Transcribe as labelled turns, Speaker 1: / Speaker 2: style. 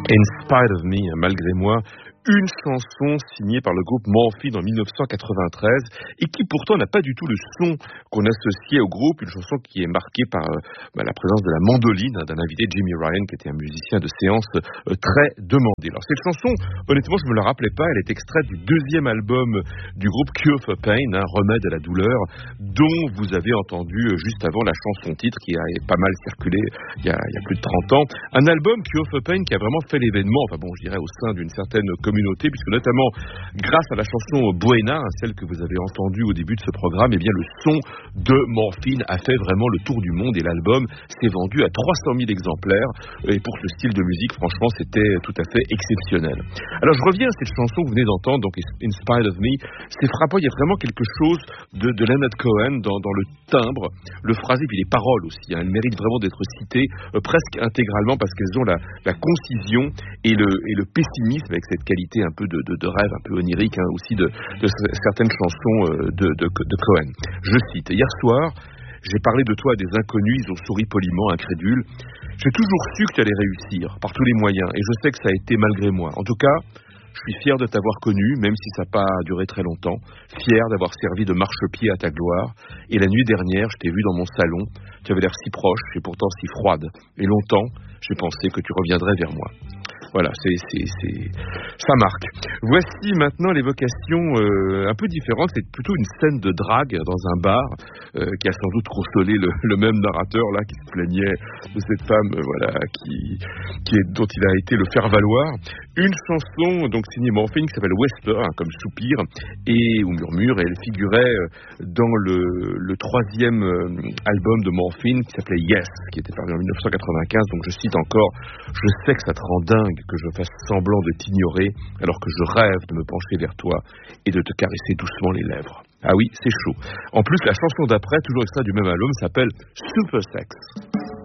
Speaker 1: In Spite of Me, malgré moi, une chanson signée par le groupe Morphine en 1993 et qui pourtant n'a pas du tout le son qu'on associait au groupe, une chanson qui est marquée par la présence de la mandoline d'un invité, Jimmy Ryan, qui était un musicien de séance très demandé. Alors cette chanson, honnêtement, je ne me la rappelais pas, elle est extraite du deuxième album du groupe Cure for Pain, Remède à la douleur, dont vous avez entendu juste avant la chanson-titre qui a pas mal circulé il y a plus de 30 ans. Un album, Cure for Pain, qui a vraiment fait l'événement, je dirais au sein d'une certaine communauté, puisque notamment grâce à la chanson Buena, celle que vous avez entendue au début de ce programme, eh bien le son de Morphine a fait vraiment le tour du monde et l'album s'est vendu à 300 000 exemplaires et pour ce style de musique, franchement, c'était tout à fait exceptionnel. Alors je reviens à cette chanson que vous venez d'entendre, donc In Spite of Me, c'est frappant, il y a vraiment quelque chose de Leonard Cohen dans le timbre, le phrasé, puis les paroles aussi, elles méritent vraiment d'être citées presque intégralement parce qu'elles ont la concision et le pessimisme avec cette qualité un peu de rêve, un peu onirique aussi de certaines chansons de Cohen. Je cite, hier soir, j'ai parlé de toi à des inconnus, ils ont souri poliment, incrédules. J'ai toujours su que tu allais réussir, par tous les moyens, et je sais que ça a été malgré moi. En tout cas, je suis fier de t'avoir connu, même si ça n'a pas duré très longtemps. Fier d'avoir servi de marchepied à ta gloire. Et la nuit dernière, je t'ai vu dans mon salon. Tu avais l'air si proche et pourtant si froide. Et longtemps, j'ai pensé que tu reviendrais vers moi. Voilà, ça marque. Voici maintenant l'évocation un peu différente. C'est plutôt une scène de drague dans un bar qui a sans doute consolé le même narrateur là qui se plaignait de cette femme dont il a été le faire-valoir. Une chanson donc signée Morphine qui s'appelle Whisper, comme soupir ou murmure, et elle figurait dans le troisième album de Morphine qui s'appelait Yes, qui était paru en 1995. Donc je cite encore, je sais que ça te rend dingue que je fasse semblant de t'ignorer alors que je rêve de me pencher vers toi et de te caresser doucement les lèvres. Ah oui, c'est chaud. En plus, la chanson d'après, toujours extrait du même album, s'appelle Super Sex.